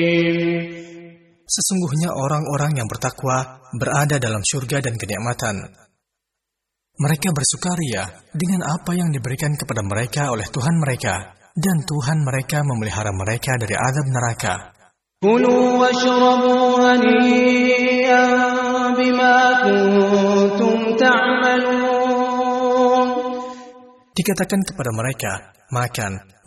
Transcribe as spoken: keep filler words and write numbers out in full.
Sesungguhnya orang-orang yang bertakwa berada dalam surga dan kenikmatan. Mereka bersukaria dengan apa yang diberikan kepada mereka oleh Tuhan mereka, dan Tuhan mereka memelihara mereka dari azab neraka. Kulu washrabu hani'an bima kuntum ta'malun. Dikatakan kepada mereka, makan